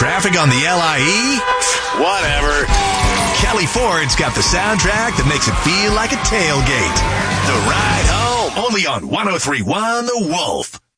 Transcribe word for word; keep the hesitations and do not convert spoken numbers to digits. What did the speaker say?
Traffic on the L I E? Whatever. Kelly Ford's got the soundtrack that makes it feel like a tailgate. The Ride Home, only on one oh three point one The Wolf.